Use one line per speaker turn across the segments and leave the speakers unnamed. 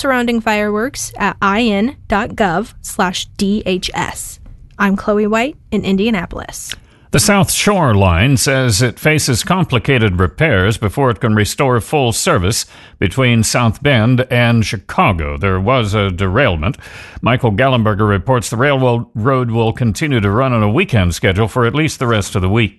surrounding fireworks at in.gov/DHS. I'm Chloe White in Indianapolis.
The South Shore Line says it faces complicated repairs before it can restore full service between South Bend and Chicago. There was a derailment. Michael Gallenberger reports the railroad will continue to run on a weekend schedule for at least the rest of the week.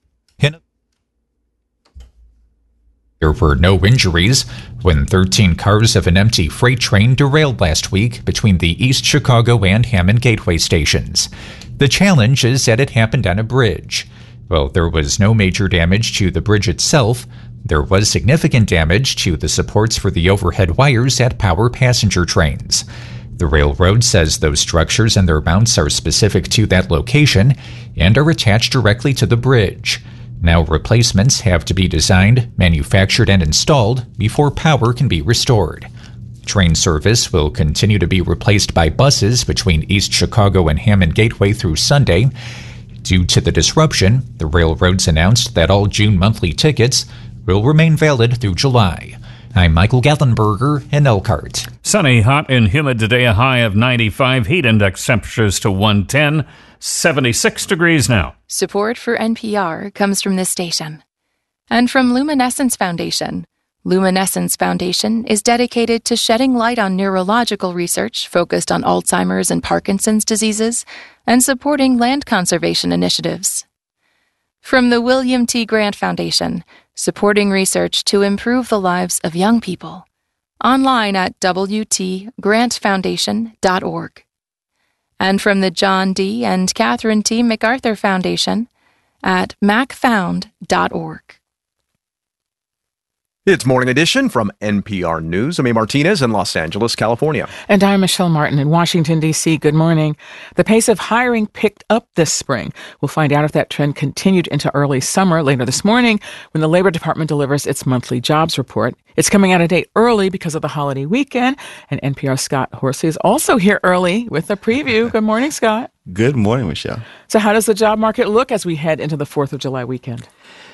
There were no injuries when 13 cars of an empty freight train derailed last week between the East Chicago and Hammond Gateway stations. The challenge is that it happened on a bridge. While there was no major damage to the bridge itself, there was significant damage to the supports for the overhead wires at Power passenger trains. The railroad says those structures and their mounts are specific to that location and are attached directly to the bridge. Now replacements have to be designed, manufactured, and installed before power can be restored. Train service will continue to be replaced by buses between East Chicago and Hammond Gateway through Sunday. Due to the disruption, the railroads announced that all June monthly tickets will remain valid through July. I'm Michael Gallenberger in Elkhart.
Sunny, hot, and humid today, a high of 95. Heat index temperatures to 110. 76 degrees now.
Support for NPR comes from this station and from Luminescence Foundation. Luminescence Foundation is dedicated to shedding light on neurological research focused on Alzheimer's and Parkinson's diseases and supporting land conservation initiatives. From the William T. Grant Foundation, supporting research to improve the lives of young people. Online at wtgrantfoundation.org. And from the John D. and Catherine T. MacArthur Foundation at macfound.org.
It's Morning Edition from NPR News. I'm A. Martinez in Los Angeles, California.
And I'm Michelle Martin in Washington, D.C. Good morning. The pace of hiring picked up this spring. We'll find out if that trend continued into early summer later this morning when the Labor Department delivers its monthly jobs report. It's coming out a day early because of the holiday weekend. And NPR's Scott Horsley is also here early with a preview. Good morning, Scott.
Good morning, Michelle.
So how does the job market look as we head into the 4th of July weekend?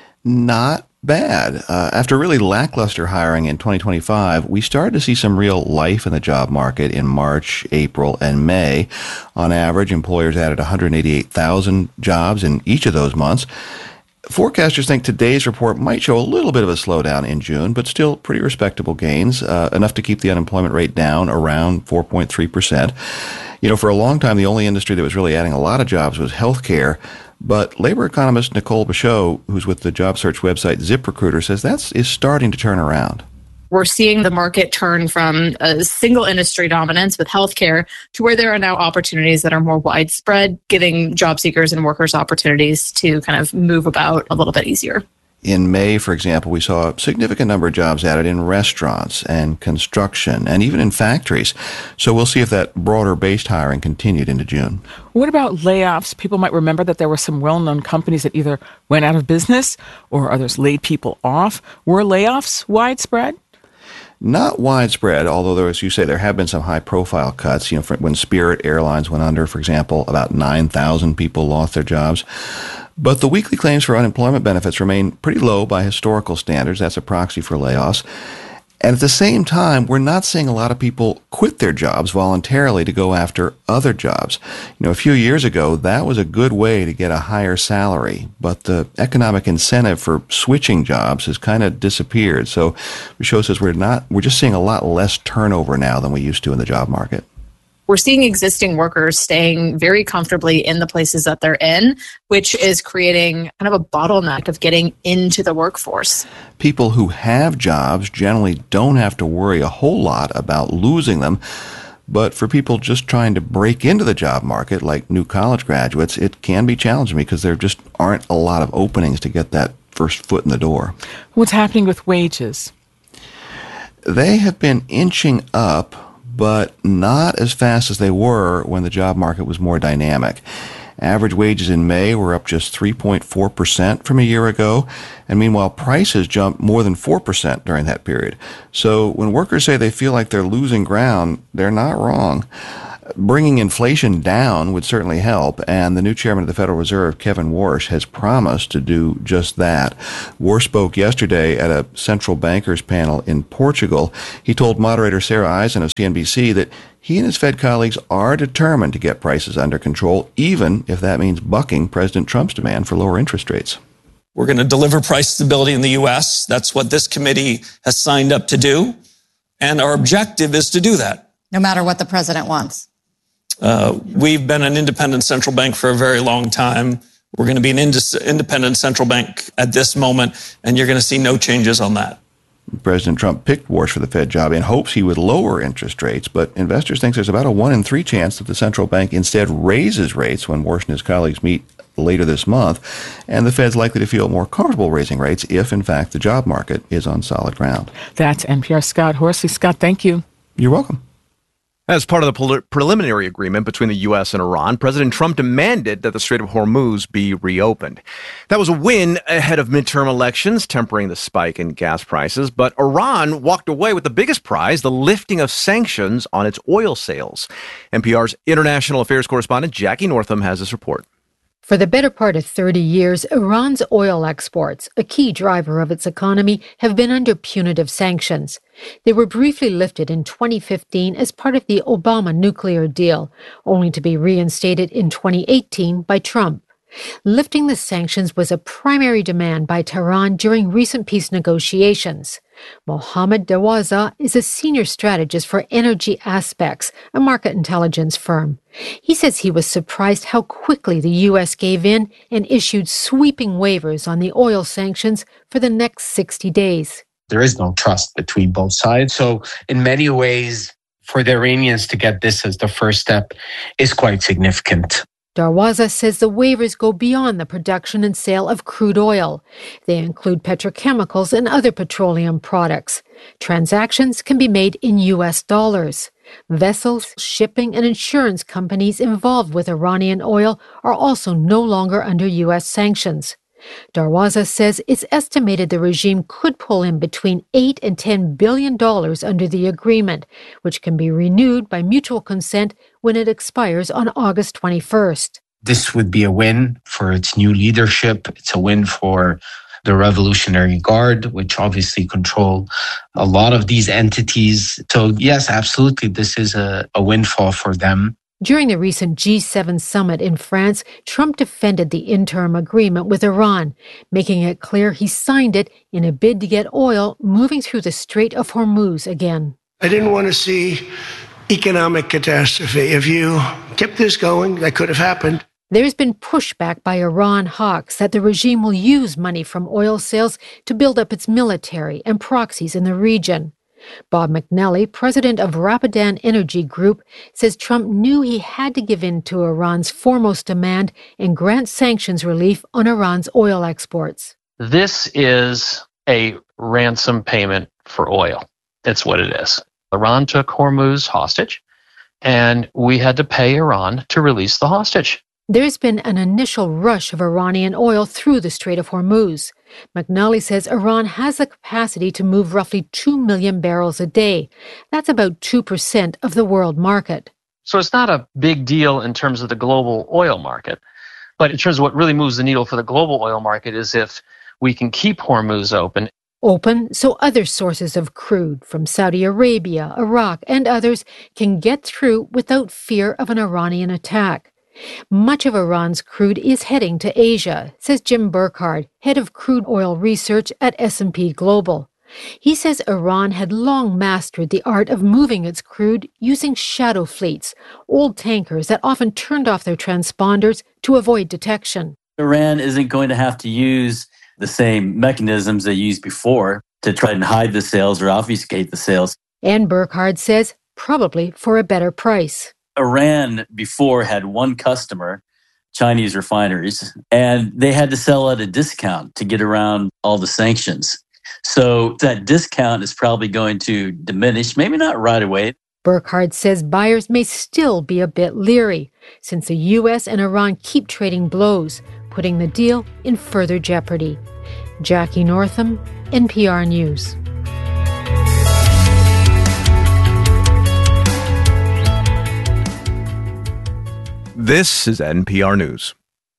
Not bad. After really lackluster hiring in 2025, we started to see some real life in the job market in March, April, and May. On average, employers added 188,000 jobs in each of those months. Forecasters think today's report might show a little bit of a slowdown in June, but still pretty respectable gains, enough to keep the unemployment rate down around 4.3%. You know, for a long time, the only industry that was really adding a lot of jobs was healthcare. But labor economist Nicole Bachot, who's with the job search website ZipRecruiter, says that is starting to turn around.
We're seeing the market turn from a single industry dominance with healthcare to where there are now opportunities that are more widespread, giving job seekers and workers opportunities to kind of move about a little bit easier.
In May, for example, we saw a significant number of jobs added in restaurants and construction and even in factories. So we'll see if that broader-based hiring continued into June.
What about layoffs? People might remember that there were some well-known companies that either went out of business or others laid people off. Were layoffs widespread?
Not widespread, although there, as you say, there have been some high-profile cuts. You know, when Spirit Airlines went under, for example, about 9,000 people lost their jobs. But the weekly claims for unemployment benefits remain pretty low by historical standards. That's a proxy for layoffs. And at the same time, we're not seeing a lot of people quit their jobs voluntarily to go after other jobs. You know, a few years ago, that was a good way to get a higher salary. But the economic incentive for switching jobs has kind of disappeared. So Bachot says we're just seeing a lot less turnover now than we used to in the job market.
We're seeing existing workers staying very comfortably in the places that they're in, which is creating kind of a bottleneck of getting into the workforce.
People who have jobs generally don't have to worry a whole lot about losing them. But for people just trying to break into the job market, like new college graduates, it can be challenging because there just aren't a lot of openings to get that first foot in the door.
What's happening with wages?
They have been inching up, but not as fast as they were when the job market was more dynamic. Average wages in May were up just 3.4% from a year ago, and meanwhile prices jumped more than 4% during that period. So when workers say they feel like they're losing ground, they're not wrong. Bringing inflation down would certainly help, and the new chairman of the Federal Reserve, Kevin Warsh, has promised to do just that. Warsh spoke yesterday at a central bankers panel in Portugal. He told moderator Sarah Eisen of CNBC that he and his Fed colleagues are determined to get prices under control, even if that means bucking President Trump's demand for lower interest rates.
We're going to deliver price stability in the U.S. That's what this committee has signed up to do, and our objective is to do that.
No matter what the president wants.
We've been an independent central bank for a very long time. We're going to be an independent central bank at this moment, and you're going to see no changes on that.
President Trump picked Warsh for the Fed job in hopes he would lower interest rates, but investors think there's about a 1 in 3 chance that the central bank instead raises rates when Warsh and his colleagues meet later this month, and the Fed's likely to feel more comfortable raising rates if, in fact, the job market is on solid ground.
That's NPR's Scott Horsley. Scott, thank you.
You're welcome.
As part of the preliminary agreement between the U.S. and Iran, President Trump demanded that the Strait of Hormuz be reopened. That was a win ahead of midterm elections, tempering the spike in gas prices. But Iran walked away with the biggest prize, the lifting of sanctions on its oil sales. NPR's international affairs correspondent Jackie Northam has this report.
For the better part of 30 years, Iran's oil exports, a key driver of its economy, have been under punitive sanctions. They were briefly lifted in 2015 as part of the Obama nuclear deal, only to be reinstated in 2018 by Trump. Lifting the sanctions was a primary demand by Tehran during recent peace negotiations. Mohammad Dawaza is a senior strategist for Energy Aspects, a market intelligence firm. He says he was surprised how quickly the U.S. gave in and issued sweeping waivers on the oil sanctions for the next 60 days.
There is no trust between both sides. So in many ways, for the Iranians to get this as the first step is quite significant.
Darwaza says the waivers go beyond the production and sale of crude oil. They include petrochemicals and other petroleum products. Transactions can be made in U.S. dollars. Vessels, shipping, and insurance companies involved with Iranian oil are also no longer under U.S. sanctions. Darwaza says it's estimated the regime could pull in between $8 and $10 billion under the agreement, which can be renewed by mutual consent when it expires on August 21st.
This would be a win for its new leadership. It's a win for the Revolutionary Guard, which obviously control a lot of these entities. So yes, absolutely, this is a windfall for them.
During the recent G7 summit in France, Trump defended the interim agreement with Iran, making it clear he signed it in a bid to get oil moving through the Strait of Hormuz again.
I didn't want to see economic catastrophe. If you kept this going, that could have happened.
There's been pushback by Iran hawks that the regime will use money from oil sales to build up its military and proxies in the region. Bob McNally, president of Rapidan Energy Group, says Trump knew he had to give in to Iran's foremost demand and grant sanctions relief on Iran's oil exports.
This is a ransom payment for oil. It's what it is. Iran took Hormuz hostage, and we had to pay Iran to release the hostage.
There's been an initial rush of Iranian oil through the Strait of Hormuz. McNally says Iran has the capacity to move roughly 2 million barrels a day. That's about 2% of the world market.
So it's not a big deal in terms of the global oil market. But in terms of what really moves the needle for the global oil market is if we can keep Hormuz open
so other sources of crude from Saudi Arabia, Iraq, and others can get through without fear of an Iranian attack. Much of Iran's crude is heading to Asia, says Jim Burkhardt, head of crude oil research at S&P Global. He says Iran had long mastered the art of moving its crude using shadow fleets, old tankers that often turned off their transponders to avoid detection.
Iran isn't going to have to use the same mechanisms they used before to try and hide the sales or obfuscate the sales.
And Burkhardt says probably for a better price.
Iran before had one customer, Chinese refineries, and they had to sell at a discount to get around all the sanctions. So that discount is probably going to diminish, maybe not right away.
Burkhardt says buyers may still be a bit leery, since the U.S. and Iran keep trading blows, putting the deal in further jeopardy. Jackie Northam, NPR News.
This is NPR News.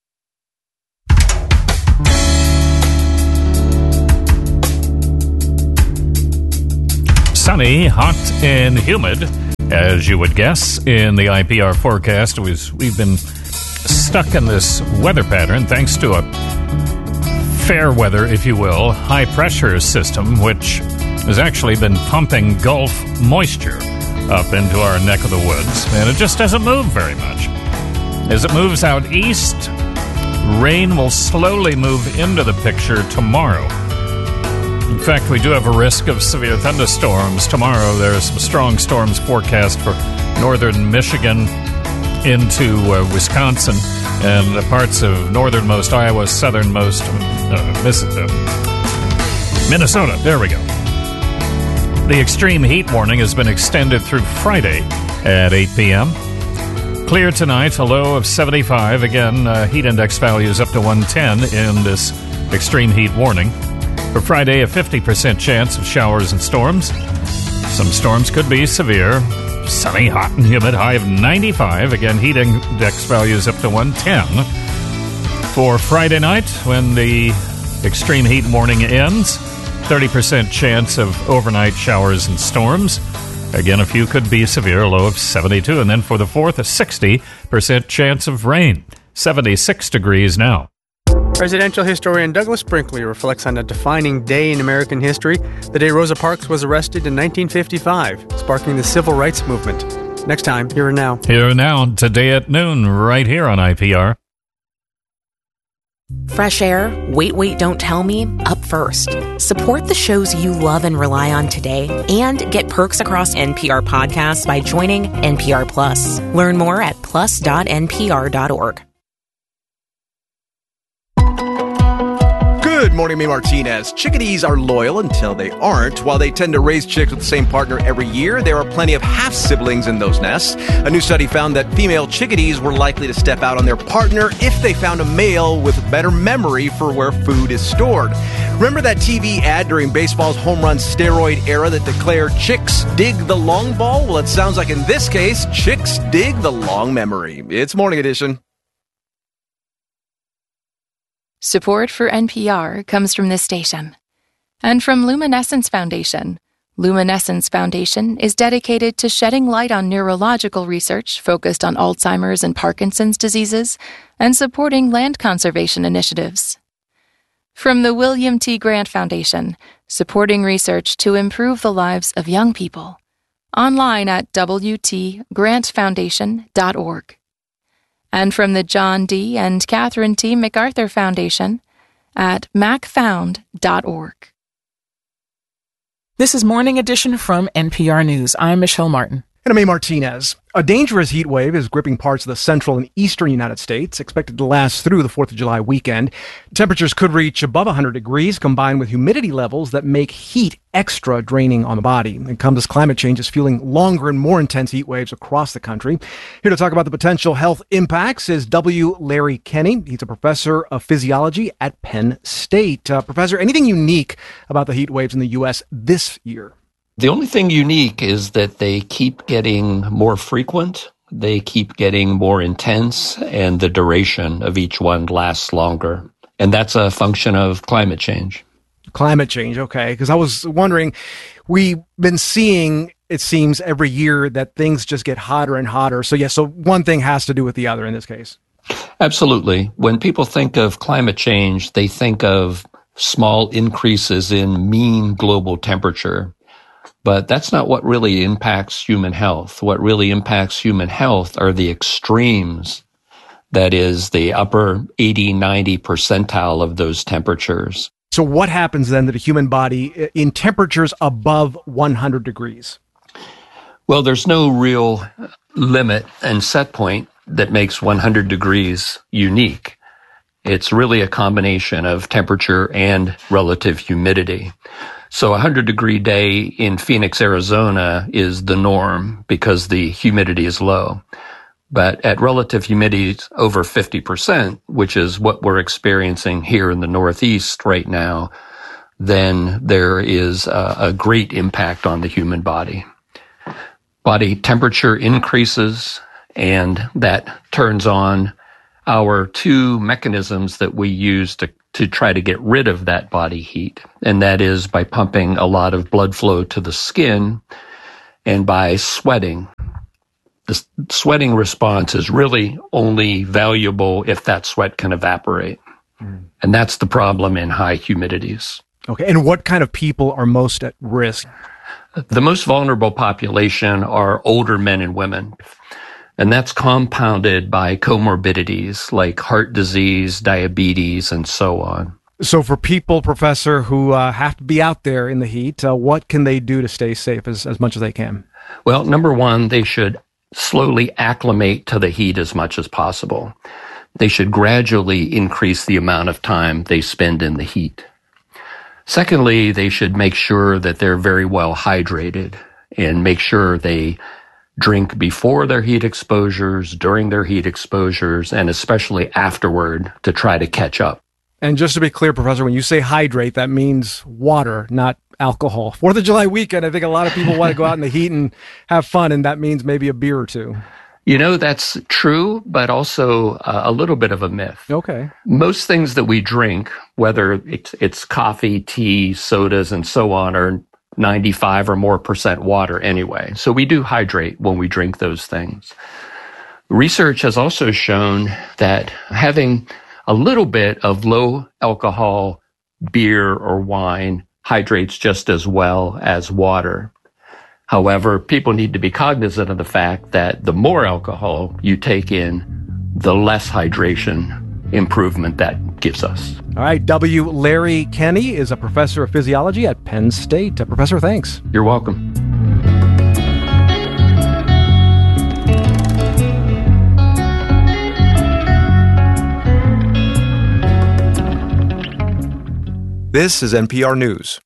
Sunny, hot, and humid, as you would guess, in the IPR forecast. We've been stuck in this weather pattern thanks to a fair weather, if you will, high-pressure system, which has actually been pumping Gulf moisture up into our neck of the woods, and it just doesn't move very much. As it moves out east, rain will slowly move into the picture tomorrow. In fact, we do have a risk of severe thunderstorms tomorrow. There are some strong storms forecast for northern Michigan into Wisconsin and parts of northernmost Iowa, southernmost Minnesota. There we go. The extreme heat warning has been extended through Friday at 8 p.m. Clear tonight, a low of 75. Again, heat index values up to 110 in this extreme heat warning. For Friday, a 50% chance of showers and storms. Some storms could be severe. Sunny, hot, and humid, high of 95. Again, heat index values up to 110. For Friday night, when the extreme heat warning ends, 30% chance of overnight showers and storms. Again, a few could be severe, a low of 72. And then for the 4th, a 60% chance of rain. 76 degrees now.
Presidential historian Douglas Brinkley reflects on a defining day in American history, the day Rosa Parks was arrested in 1955, sparking the civil rights movement. Next time, Here and Now.
Here and Now, today at noon, right here on IPR.
Fresh Air, Wait, Don't Tell Me, up first. Support the shows you love and rely on today, and get perks across NPR podcasts by joining NPR Plus. Learn more at plus.npr.org.
Good morning, May Martinez. Chickadees are loyal until they aren't. While they tend to raise chicks with the same partner every year, there are plenty of half-siblings in those nests. A new study found that female chickadees were likely to step out on their partner if they found a male with better memory for where food is stored. Remember that TV ad during baseball's home run steroid era that declared chicks dig the long ball? Well, it sounds like in this case, chicks dig the long memory. It's Morning Edition.
Support for NPR comes from this station and from Luminescence Foundation. Luminescence Foundation is dedicated to shedding light on neurological research focused on Alzheimer's and Parkinson's diseases and supporting land conservation initiatives. From the William T. Grant Foundation, supporting research to improve the lives of young people. Online at wtgrantfoundation.org. And from the John D. and Catherine T. MacArthur Foundation at macfound.org.
This is Morning Edition from NPR News. I'm Michelle Martin.
And I'm A. Martinez. A dangerous heat wave is gripping parts of the central and eastern United States, expected to last through the 4th of July weekend. Temperatures could reach above 100 degrees, combined with humidity levels that make heat extra draining on the body. It comes as climate change is fueling longer and more intense heat waves across the country. Here to talk about the potential health impacts is W. Larry Kenney. He's a professor of physiology at Penn State. Professor, anything unique about the heat waves in the U.S. this year?
The only thing unique is that they keep getting more frequent, they keep getting more intense, and the duration of each one lasts longer. And that's a function of climate change.
Climate change, okay. Because I was wondering, we've been seeing, it seems, every year that things just get hotter and hotter. So one thing has to do with the other in this case.
Absolutely. When people think of climate change, they think of small increases in mean global temperature. But that's not what really impacts human health. What really impacts human health are the extremes. That is the upper 80, 90 percentile of those temperatures.
So what happens then to the human body in temperatures above 100 degrees?
Well, there's no real limit and set point that makes 100 degrees unique. It's really a combination of temperature and relative humidity. So a 100-degree day in Phoenix, Arizona is the norm because the humidity is low. But at relative humidity over 50%, which is what we're experiencing here in the Northeast right now, then there is a great impact on the human body. Body temperature increases, and that turns on our two mechanisms that we use to try to get rid of that body heat. And that is by pumping a lot of blood flow to the skin and by sweating. The sweating response is really only valuable if that sweat can evaporate. And that's the problem in high humidities.
Okay. And what kind of people are most at risk?
The most vulnerable population are older men and women. And that's compounded by comorbidities like heart disease, diabetes, and so on.
So for people, Professor, who have to be out there in the heat, what can they do to stay safe as much as they can?
Well, number one, they should slowly acclimate to the heat as much as possible. They should gradually increase the amount of time they spend in the heat. Secondly, they should make sure that they're very well hydrated and make sure they drink before their heat exposures, during their heat exposures, and especially afterward to try to catch up.
And just to be clear, Professor, when you say hydrate, that means water, not alcohol. 4th of July weekend, I think a lot of people want to go out in the heat and have fun, and that means maybe a beer or two.
You know, that's true, but also a little bit of a myth.
Okay.
Most things that we drink, whether it's coffee, tea, sodas, and so on, are 95 or more % water anyway. So we do hydrate when we drink those things. Research has also shown that having a little bit of low alcohol beer or wine hydrates just as well as water. However, people need to be cognizant of the fact that the more alcohol you take in, the less hydration improvement that gives us.
All right. W. Larry Kenney is a professor of physiology at Penn State. Professor, thanks.
You're welcome.
This is NPR News.